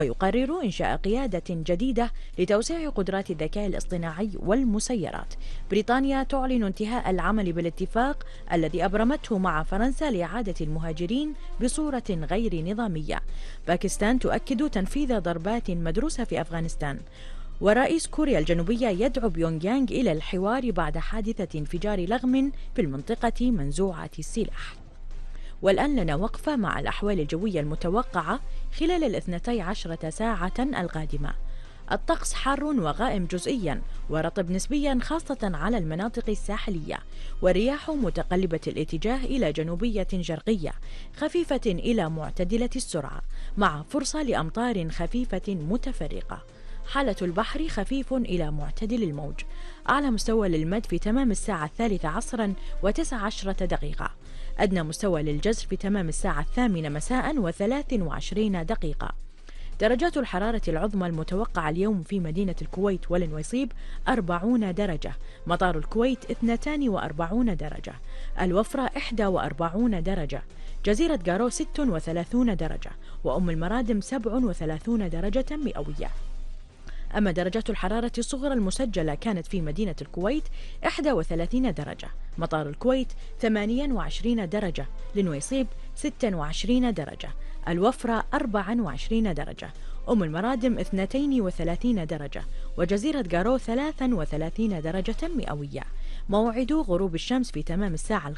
ويقرر إنشاء قيادة جديدة لتوسيع قدرات الذكاء الاصطناعي والمسيرات. بريطانيا تعلن انتهاء العمل بالاتفاق الذي أبرمته مع فرنسا لإعادة المهاجرين بصورة غير نظامية. باكستان تؤكد تنفيذ ضربات مدروسة في أفغانستان. ورئيس كوريا الجنوبية يدعو بيونغ يانغ إلى الحوار بعد حادثة انفجار لغم في المنطقة منزوعة السلاح. والآن لنا وقفة مع الأحوال الجوية المتوقعة خلال 12 ساعة القادمة. الطقس حار وغائم جزئيا ورطب نسبيا خاصة على المناطق الساحلية، والرياح متقلبة الاتجاه إلى جنوبية شرقية خفيفة إلى معتدلة السرعة مع فرصة لأمطار خفيفة متفرقة. حالة البحر خفيف إلى معتدل الموج. أعلى مستوى للمد في تمام الساعة 13 عصرا و19 دقيقة. أدنى مستوى للجزر في تمام الساعة 8 مساء و23 دقيقة. درجات الحرارة العظمى المتوقعة اليوم في مدينة الكويت والنويصيب 40 درجة، مطار الكويت 42 درجة، الوفرة 41 درجة، جزيرة جارو 36 درجة، وأم المرادم 37 درجة مئوية. أما درجات الحرارة الصغرى المسجلة كانت في مدينة الكويت 31 درجة، مطار الكويت 28 درجة، لنويصيب 26 درجة، الوفرة 24 درجة، أم المرادم 32 درجة، وجزيرة جارو 33 درجة مئوية. موعد غروب الشمس في تمام الساعة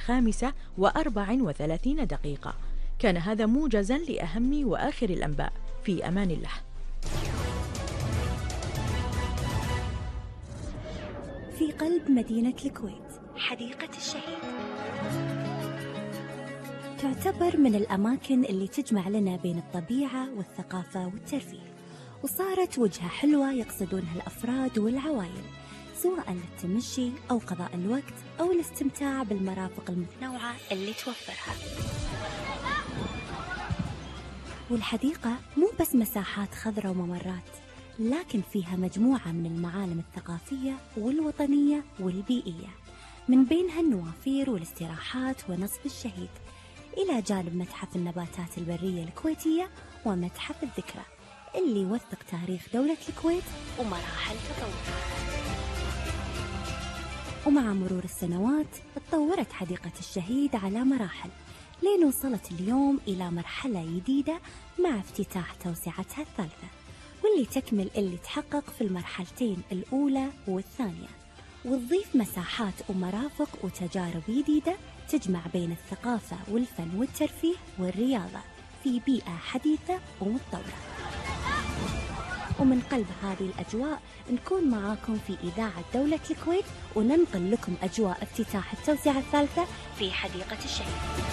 5:34 دقيقة. كان هذا موجزا لأهم وآخر الأنباء. في أمان الله. في قلب مدينة الكويت حديقة الشهيد تعتبر من الأماكن اللي تجمع لنا بين الطبيعة والثقافة والترفيه، وصارت وجهة حلوة يقصدونها الأفراد والعوائل سواء للتمشي أو قضاء الوقت أو الاستمتاع بالمرافق المتنوعة اللي توفرها. والحديقة مو بس مساحات خضراء وممرات، لكن فيها مجموعة من المعالم الثقافية والوطنية والبيئية، من بينها النوافير والاستراحات ونصب الشهيد، إلى جانب متحف النباتات البرية الكويتية ومتحف الذكرى اللي يوثق تاريخ دولة الكويت ومراحل تطورها. ومع مرور السنوات اتطورت حديقة الشهيد على مراحل لين وصلت اليوم إلى مرحلة جديدة مع افتتاح توسعتها الثالثة، واللي تكمل اللي تحقق في المرحلتين الأولى والثانية، وتضيف مساحات ومرافق وتجارب جديدة تجمع بين الثقافة والفن والترفيه والرياضة في بيئة حديثة ومتطورة. ومن قلب هذه الأجواء نكون معاكم في إذاعة دولة الكويت وننقل لكم أجواء افتتاح التوسعة الثالثة في حديقة الشهيد.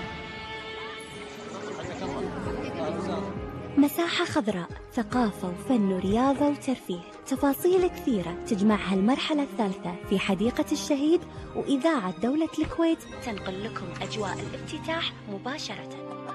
مساحة خضراء، ثقافة وفن ورياضة وترفيه، تفاصيل كثيرة تجمعها المرحلة الثالثة في حديقة الشهيد، وإذاعة دولة الكويت تنقل لكم أجواء الافتتاح مباشرة.